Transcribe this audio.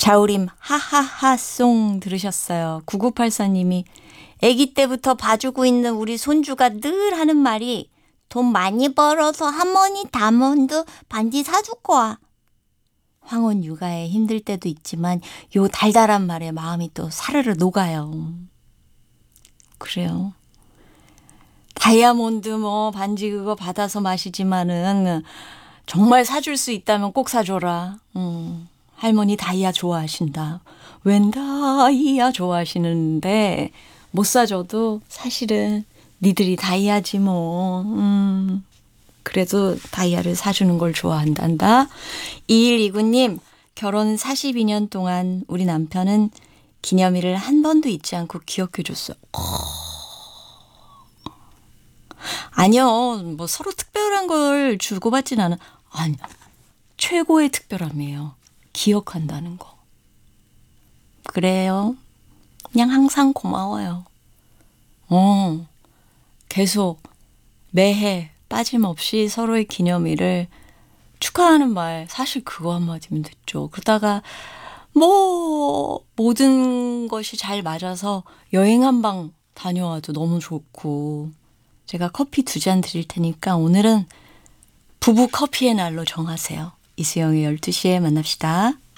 자우림 하하하송 들으셨어요. 9984님이 아기 때부터 봐주고 있는 우리 손주가 늘 하는 말이 돈 많이 벌어서 할머니 다몬드 반지 사줄 거야. 황혼 육아에 힘들 때도 있지만 요 달달한 말에 마음이 또 사르르 녹아요. 그래요. 다이아몬드 뭐 반지 그거 받아서 마시지만은 정말 사줄 수 있다면 꼭 사줘라. 할머니 다이아 좋아하신다. 웬 다이아 좋아하시는데 못 사줘도 사실은 니들이 다이아지 뭐. 그래도 다이아를 사주는 걸 좋아한단다. 2129님, 결혼 42년 동안 우리 남편은 기념일을 한 번도 잊지 않고 기억해 줬어요. 아니요, 뭐 서로 특별한 걸 주고받진 않아. 아니, 최고의 특별함이에요. 기억한다는 거. 그래요. 그냥 항상 고마워요. 계속 매해 빠짐없이 서로의 기념일을 축하하는 말, 사실 그거 한마디면 됐죠. 그러다가 뭐 모든 것이 잘 맞아서 여행 한 방 다녀와도 너무 좋고, 제가 커피 2잔 드릴 테니까 오늘은 부부 커피의 날로 정하세요. 이수영의 12시에 만납시다.